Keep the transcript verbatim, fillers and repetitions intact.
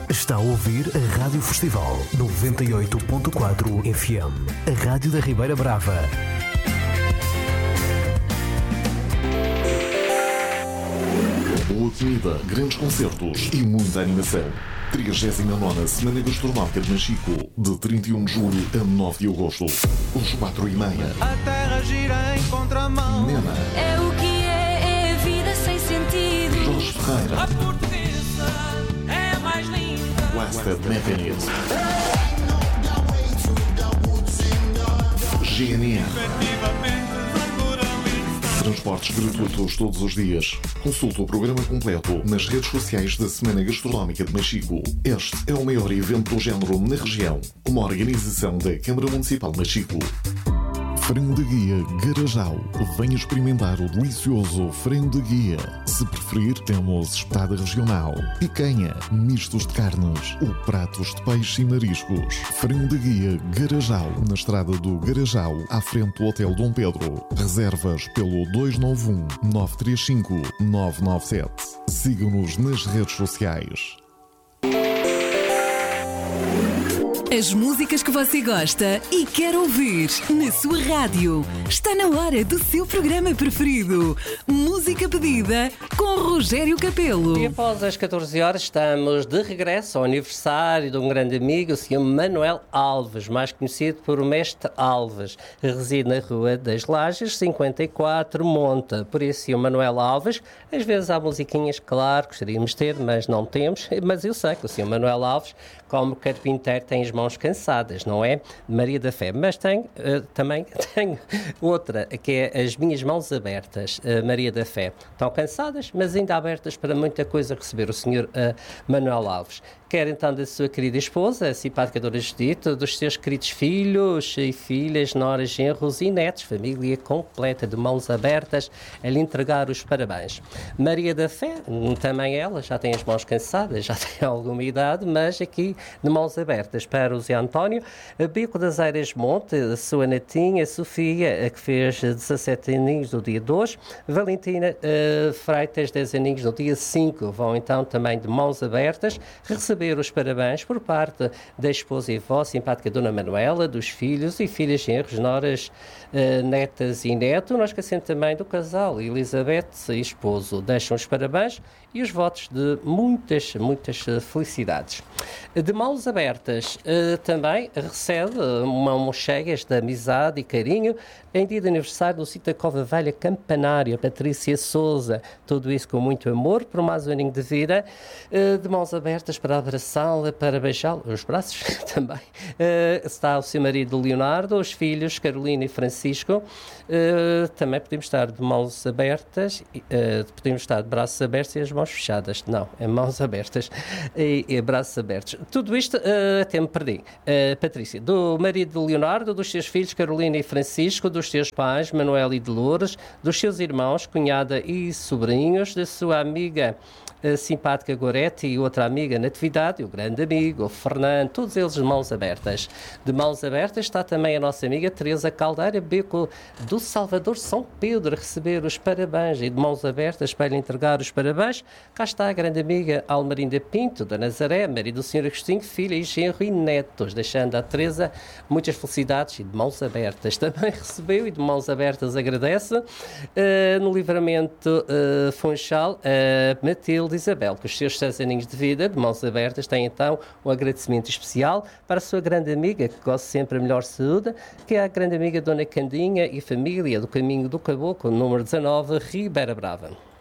Está a ouvir a Rádio Festival noventa e oito ponto quatro F M, a Rádio da Ribeira Brava. Boa comida, grandes concertos e muita animação. trigésima nona Semana Gastronómica de Machico, de trinta e um de julho a nove de agosto. Os quatro e meia. A terra gira em contramão. Nena. É o que é, é a vida sem sentido. Jorge Ferreira. A portuguesa é a mais linda. Blasted Mechanism. G N R. Efetivamente naturalista. Transportes gratuitos todos os dias. Consulte o programa completo nas redes sociais da Semana Gastronómica de Machico. Este é o maior evento do género na região. Uma organização da Câmara Municipal de Machico. Frango de guia Garajal. Venha experimentar o delicioso frango de guia. Se preferir, temos espetada regional, picanha, mistos de carnes ou pratos de peixe e mariscos. Frango de guia Garajal, na estrada do Garajal, à frente do Hotel Dom Pedro. Reservas pelo dois nove um, nove três cinco, nove nove sete. Siga-nos nas redes sociais. As músicas que você gosta e quer ouvir na sua rádio. Está na hora do seu programa preferido. Música pedida com Rogério Capelo. E após as catorze horas estamos de regresso ao aniversário de um grande amigo, o senhor Manuel Alves, mais conhecido por Mestre Alves. Reside na Rua das Lajes, cinquenta e quatro, Monta. Por isso, senhor Manuel Alves, às vezes há musiquinhas, claro, gostaríamos de ter, mas não temos. Mas eu sei que o senhor Manuel Alves, como carpinteiro, tem as mãos cansadas, não é? Maria da Fé. Mas tenho, uh, também tenho outra, que é as minhas mãos abertas, uh, Maria da Fé. Estão cansadas, mas ainda abertas para muita coisa receber o senhor uh, Manuel Alves. Quer então da sua querida esposa, a simpática Dona Judite, dos seus queridos filhos e filhas, noras, genros e netos, família completa de mãos abertas, a lhe entregar os parabéns. Maria da Fé, também ela, já tem as mãos cansadas, já tem alguma idade, mas aqui de mãos abertas para o Zé António, Bico das Eiras Monte, a sua netinha, Sofia, a que fez dezassete aninhos no dia dois, Valentina uh, Freitas, dez aninhos no dia cinco, vão então também de mãos abertas receber os parabéns por parte da esposa e avó, simpática Dona Manuela, dos filhos e filhas, genros, noras, uh, netas e neto. Nós esquecemos também do casal Elizabeth e esposo. Deixam os parabéns e os votos de muitas, muitas felicidades. De mãos abertas, uh, também recebe uma mochegas de amizade e carinho em dia de aniversário do sítio da Cova Velha Campanária, Patrícia Souza. Tudo isso com muito amor, por mais um aninho de vida. Uh, de mãos abertas para abraçá-la, para beijá-la, os braços também. Uh, está o seu marido Leonardo, os filhos Carolina e Francisco. Uh, também podemos estar de mãos abertas, uh, podemos estar de braços abertos e as mãos fechadas. Não, é mãos abertas e, e braços abertos. Tudo isto, uh, até me perdi. Uh, Patrícia, do marido Leonardo, dos seus filhos Carolina e Francisco, dos seus pais Manuel e Dolores, dos seus irmãos, cunhada e sobrinhos, da sua amiga a simpática Gorete e outra amiga Natividade, e o grande amigo, o Fernando, todos eles de mãos abertas. De mãos abertas está também a nossa amiga Teresa Caldeira, Beco do Salvador São Pedro, a receber os parabéns, e de mãos abertas para lhe entregar os parabéns. Cá está a grande amiga Almarinda Pinto, da Nazaré, marido do senhor Agostinho, filha e genro e netos, deixando à Teresa muitas felicidades e de mãos abertas. Também recebeu e de mãos abertas agradece uh, no Livramento uh, Funchal, uh, Matilde Isabel, com os seus seis aninhos de vida, de mãos abertas, tem então um agradecimento especial para a sua grande amiga, que gosta sempre a melhor saúde, que é a grande amiga Dona Candinha e família do Caminho do Caboclo, número dezanove, Ribeira Brava.